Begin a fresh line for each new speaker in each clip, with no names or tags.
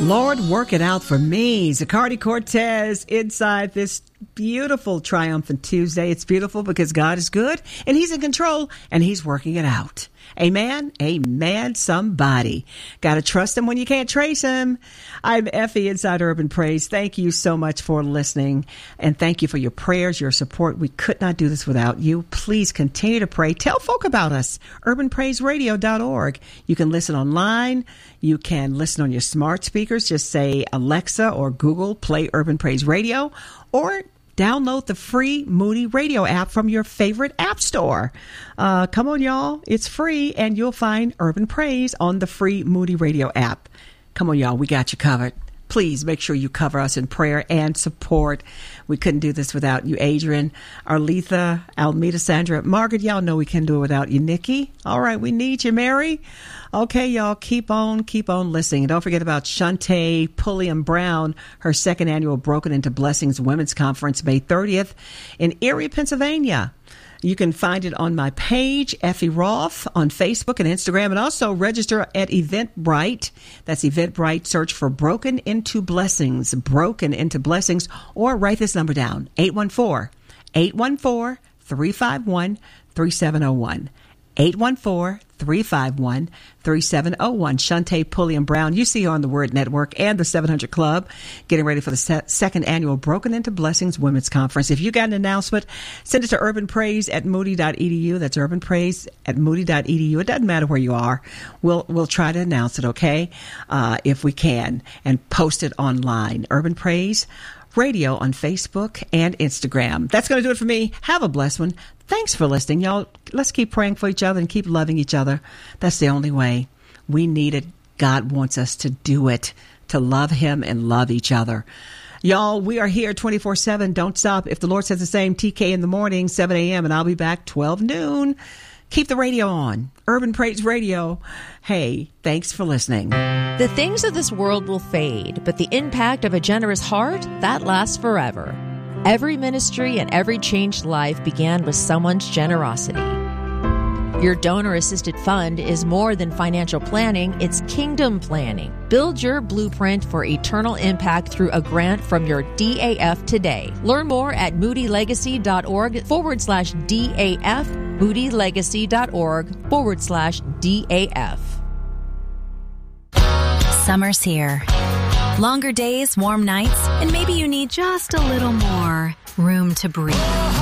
Lord, work it out for me. Zacardi Cortez inside this beautiful triumphant Tuesday. It's beautiful because God is good and He's in control and He's working it out. Amen. Amen. Somebody. Got to trust Him when you can't trace Him. I'm Effie inside Urban Praise. Thank you so much for listening. And thank you for your prayers, your support. We could not do this without you. Please continue to pray. Tell folk about us. UrbanPraiseRadio.org. You can listen online. You can listen on your smart speakers. Just say Alexa or Google, play Urban Praise Radio, or download the free Moody Radio app from your favorite app store. Come on, y'all. It's free, and you'll find Urban Praise on the free Moody Radio app. Come on, y'all. We got you covered. Please make sure you cover us in prayer and support. We couldn't do this without you, Adrian, Arletha, Almeda, Sandra, Margaret. Y'all know we can't do it without you, Nikki. All right, we need you, Mary. Okay, y'all, keep on listening. And don't forget about Shantae Pulliam Brown, her second annual Broken Into Blessings Women's Conference, May 30th in Erie, Pennsylvania. You can find it on my page, Effie Roth, on Facebook and Instagram, and also register at Eventbrite. That's Eventbrite. Search for Broken Into Blessings, Broken Into Blessings, or write this number down, 814-351-3701. 814-351-3701. Shantae Pulliam Brown. You see her on the Word Network and the 700 Club, getting ready for the second annual Broken Into Blessings Women's Conference. If you got an announcement, send it to urbanpraise@moody.edu. That's urbanpraise@moody.edu. It doesn't matter where you are. We'll try to announce it, okay, if we can, and post it online. Urban Praise Radio on Facebook and Instagram. That's going to do it for me. Have a blessed one. Thanks for listening, y'all. Let's keep praying for each other and keep loving each other. That's the only way. We need it. God wants us to do it, to love Him and love each other. Y'all, we are here 24/7. Don't stop. If the Lord says the same, TK in the morning, 7 a.m., and I'll be back 12 noon. Keep the radio on. Urban Praise Radio. Hey, thanks for listening.
The things of this world will fade, but the impact of a generous heart, that lasts forever. Every ministry and every changed life began with someone's generosity. Your donor-assisted fund is more than financial planning, it's kingdom planning. Build your blueprint for eternal impact through a grant from your DAF today. Learn more at moodylegacy.org/DAF, moodylegacy.org/DAF.
Summer's here. Longer days, warm nights, and maybe you need just a little more room to breathe.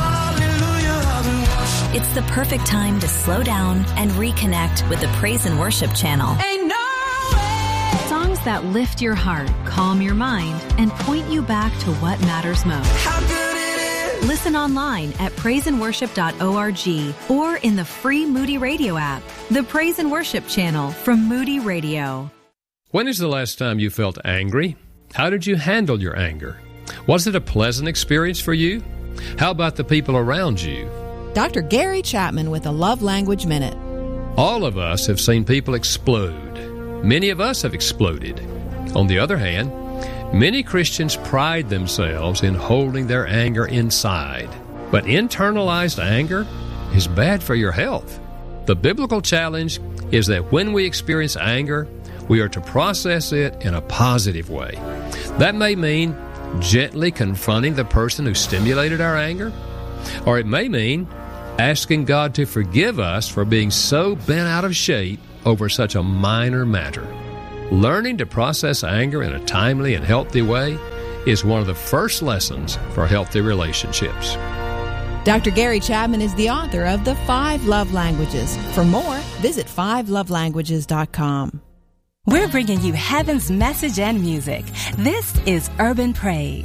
It's the perfect time to slow down and reconnect with the Praise and Worship channel. Songs that lift your heart, calm your mind, and point you back to what matters most. Listen online at praiseandworship.org or in the free Moody Radio app. The Praise and Worship channel from Moody Radio.
When is the last time you felt angry? How did you handle your anger? Was it a pleasant experience for you? How about the people around you?
Dr. Gary Chapman with a Love Language Minute.
All of us have seen people explode. Many of us have exploded. On the other hand, many Christians pride themselves in holding their anger inside. But internalized anger is bad for your health. The biblical challenge is that when we experience anger, we are to process it in a positive way. That may mean gently confronting the person who stimulated our anger, or it may mean asking God to forgive us for being so bent out of shape over such a minor matter. Learning to process anger in a timely and healthy way is one of the first lessons for healthy relationships.
Dr. Gary Chapman is the author of The 5 Love Languages. For more, visit 5lovelanguages.com.
We're bringing you heaven's message and music. This is Urban Praise.